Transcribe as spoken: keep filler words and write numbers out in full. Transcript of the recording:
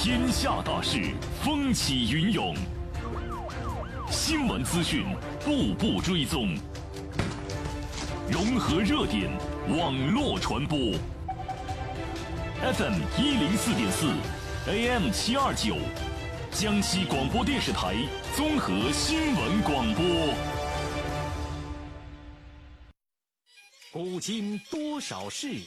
天下大事，风起云涌，新闻资讯步步追踪，融合热点，网络传播。F M 一零四点四 ，A M 七二九，江西广播电视台综合新闻广播。 古今多少事，